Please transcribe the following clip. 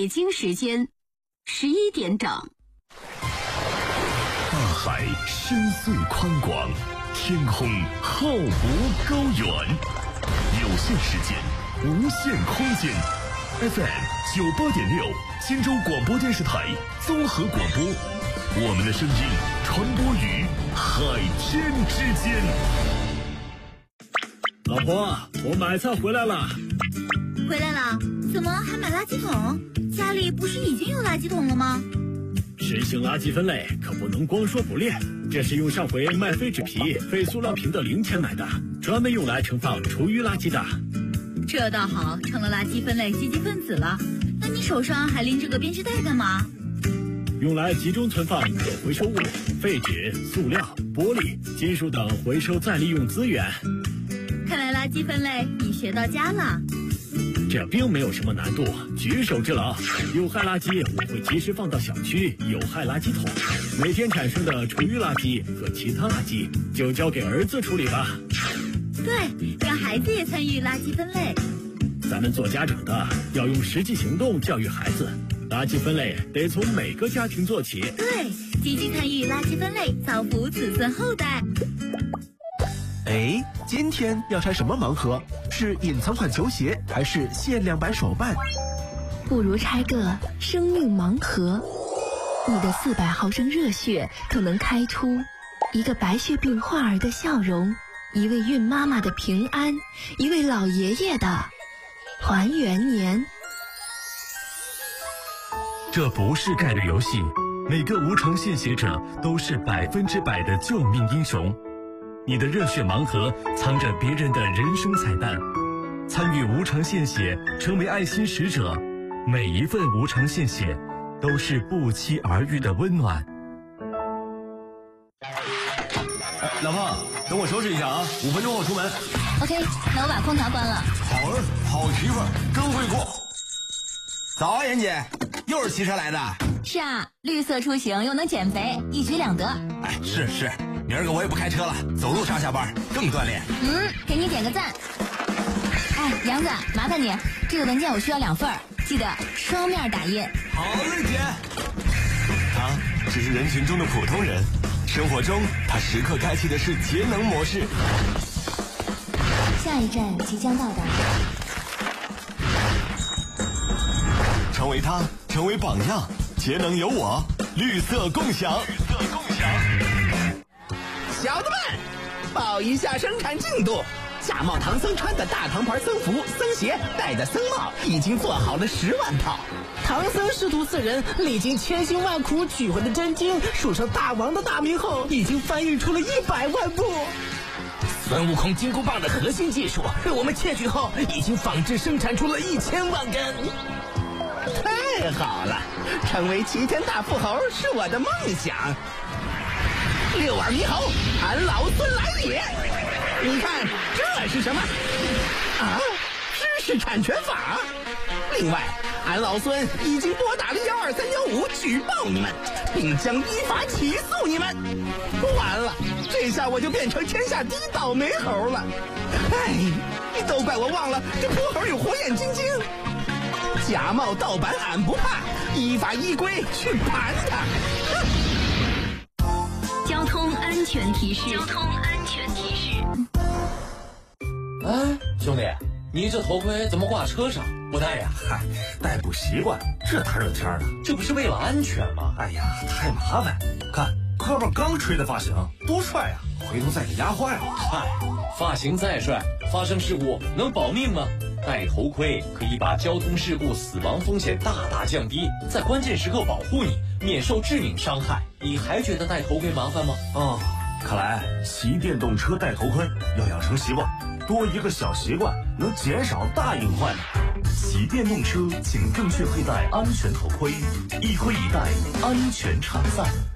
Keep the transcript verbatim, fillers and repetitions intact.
北京时间十一点整。 大海深邃宽广，天空浩博高远，有限时间，无限空间。F M 九八点六，荆州广播电视台综合广播，我们的声音传播于海天之间。 老婆，我买菜回来了。 回来了？怎么还买垃圾桶？家里不是已经有垃圾桶了吗？ 实行垃圾分类可不能光说不练，这是用上回卖废纸皮、废塑料瓶的零钱买的，专门用来盛放厨余垃圾的。 这倒好，成了垃圾分类积极分子了。那你手上还拎着个编织袋干嘛？ 用来集中存放可回收物、废纸、塑料、玻璃、金属等回收再利用资源。 看来垃圾分类你学到家了。 这并没有什么难度，举手之劳。有害垃圾我会及时放到小区有害垃圾桶，每天产生的厨余垃圾和其他垃圾就交给儿子处理吧。 对，让孩子也参与垃圾分类。 咱们做家长的要用实际行动教育孩子，垃圾分类得从每个家庭做起。 对，积极参与垃圾分类，造福子孙后代。 哎，今天要拆什么盲盒？是隐藏款球鞋，还是限量版手办？ 不如拆个生命盲盒。你的四百毫升热血，可能开出一个白血病患儿的笑容，一位孕妈妈的平安，一位老爷爷的团圆年。 这不是概率游戏，每个无偿献血者都是百分之百的救命英雄。你的热血盲盒藏着别人的人生彩蛋，参与无偿献血，成为爱心使者，每一份无偿献血都是不期而遇的温暖。 老婆，等我收拾一下啊，五分钟后出门。 OK， 那我把空调关了。 好儿好媳妇儿真会过。早啊，妍姐，又是骑车来的？ 是啊，绿色出行又能减肥，一举两得。 哎，是是，明儿个我也不开车了，走路上下班更锻炼。 嗯，给你点个赞。哎，杨子，麻烦你，这个文件我需要两份，记得双面打印。 好嘞，姐。 他只是人群中的普通人，生活中他时刻开启的是节能模式。 下一站即将到达。 成为他，成为榜样，节能有我，绿色共享。绿色共享。 小子们，报一下生产进度。假冒唐僧穿的大唐牌僧服、僧鞋，戴的僧帽，已经做好了十万套。唐僧师徒四人历经千辛万苦取回的真经，数成大王的大名后，已经翻译出了一百万部。孙悟空金箍棒的核心技术，我们窃取后，已经仿制生产出了一千万根。太好了，成为齐天大富豪是我的梦想。六耳猕猴，俺老孙来也！你看这是什么？啊，知识产权法。另外，俺老孙已经拨打了幺二三幺五举报你们，并将依法起诉你们。完了，这下我就变成天下第一倒霉猴了。哎，都怪我忘了这泼猴有火眼金睛。假冒盗版俺不怕，依法依规去盘他。 交通安全提示。交通安全提示。 哎，兄弟，你这头盔怎么挂车上不戴呀？ 嗨，戴不习惯，这大热天的， 这不是为了安全吗？ 哎呀，太麻烦。看哥们刚吹的发型多帅啊，回头再给压坏了。 嗨，发型再帅，发生事故能保命吗？戴头盔可以把交通事故死亡风险大大降低，在关键时刻保护你，免受致命伤害。你还觉得戴头盔麻烦吗？ 哦，看来骑电动车戴头盔要养成习惯，多一个小习惯能减少大隐患。骑电动车请正确佩戴安全头盔，一盔一戴，安全常在。